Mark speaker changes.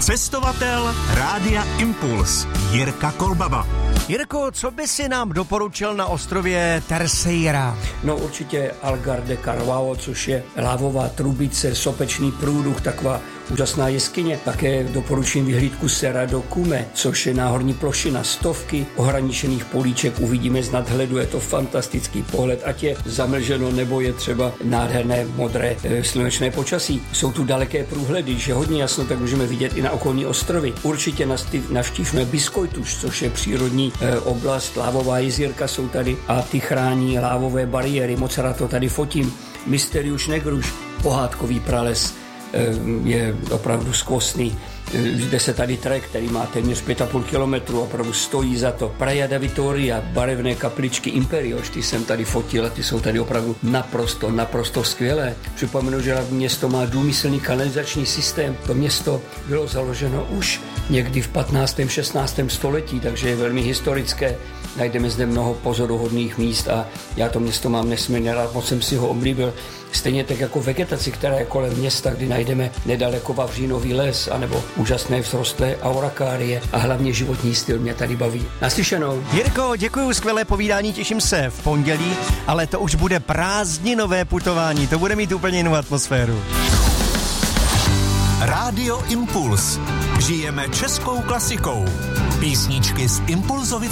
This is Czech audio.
Speaker 1: Cestovatel Rádia Impuls Jirka Kolbaba.
Speaker 2: Jirko, co by si nám doporučil na ostrově Terceira?
Speaker 3: No určitě Algar de Carvao, což je lávová trubice, sopečný průduch, taková úžasná jeskyně. Také doporučím vyhlídku Serra do Cume, což je náhorní plošina, stovky ohraničených políček, uvidíme z nadhledu, je to fantastický pohled, ať je zamlženo nebo je třeba nádherné modré slunečné počasí. Jsou tu daleké průhledy, že hodně jasno, tak můžeme vidět i na okolní ostrovy. Určitě navštívme Biskojtuš, což je přírodní oblast, lávová jezírka jsou tady a ty chrání lávové bariéry, moc rád to tady fotím. Mysterius Negruš, pohádkový prales, je opravdu skvostný. Jde se tady trek, který má téměř 5,5 kilometru, opravdu stojí za to. Praia da Vitoria, barevné kapličky Imperios, ty jsem tady fotil a ty jsou tady opravdu naprosto skvělé. Připomenu, že hlavní město má důmyslný kanalizační systém. To město bylo založeno už někdy v 15. 16. století, takže je velmi historické. Najdeme zde mnoho pozoruhodných míst a já to město mám nesmírně rád, moc jsem si ho oblíbil. Stejně tak jako vegetaci, která je kolem města, kdy najdeme nedaleko vavřínový les anebo úžasné vzrostlé aurakárie a hlavně životní styl mě tady baví. Naslyšenou.
Speaker 2: Jirko, děkuju, skvělé povídání, těším se v pondělí, ale to už bude prázdninové putování, to bude mít úplně jinou atmosféru.
Speaker 1: Rádio Impuls. Žijeme českou klasikou. Písničky z Impulzovy